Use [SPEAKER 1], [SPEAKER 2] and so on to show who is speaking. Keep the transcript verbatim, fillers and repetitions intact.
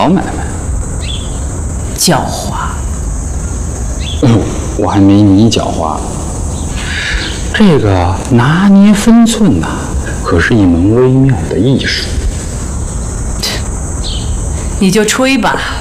[SPEAKER 1] 小买卖。
[SPEAKER 2] 狡猾。
[SPEAKER 1] 哎呦，我还没你狡猾。这个拿捏分寸呐、啊，可是一门微妙的艺术。
[SPEAKER 2] 你就吹吧。